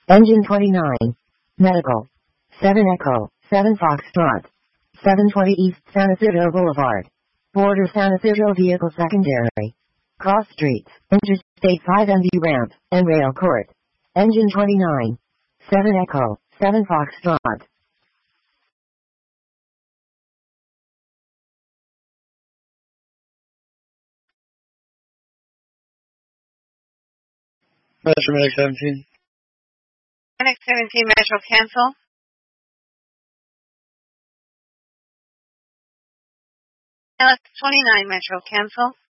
Engine 29. Medical. 7 Echo, 7 Foxtrot. 720 East San Isidro Boulevard. Border San Isidro Vehicle Secondary. Cross Streets, Interstate 5 MV Ramp, and Rail Court. Engine 29. 7 Echo, 7 Foxtrot. Metro Medic 17. Medic 17, Metro cancel. LS 29, Metro cancel.